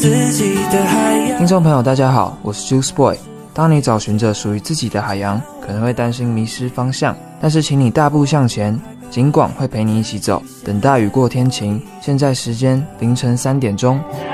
自己的海洋。 听众朋友大家好，我是 Juice Boy。当你找寻着属于自己的海洋，可能会担心迷失方向，但是请你大步向前，景广会陪你一起走。等大雨过天晴。现在时间凌晨3点钟。